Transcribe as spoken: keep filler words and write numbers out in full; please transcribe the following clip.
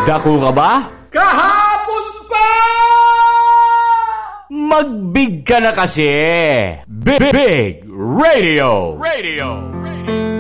Dako ka ba? Kahapon pa! Magbig ka na kasi. Big, Big Radio. Radio.